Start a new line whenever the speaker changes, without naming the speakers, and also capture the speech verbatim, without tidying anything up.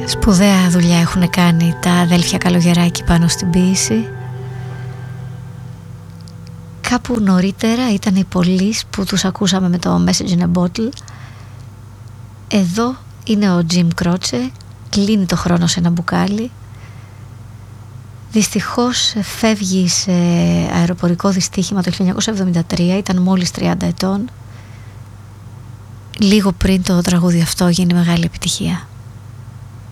Σπουδαία δουλειά έχουν κάνει τα αδέλφια Καλογεράκη πάνω στην ποίηση. Κάπου νωρίτερα ήταν οι Police που τους ακούσαμε με το Message in a Bottle. Εδώ είναι ο Jim Croce, κλείνει το χρόνο σε ένα μπουκάλι. Δυστυχώς φεύγει σε αεροπορικό δυστύχημα το χίλια εννιακόσια εβδομήντα τρία, ήταν μόλις τριάντα ετών, λίγο πριν το τραγούδι αυτό γίνει μεγάλη επιτυχία.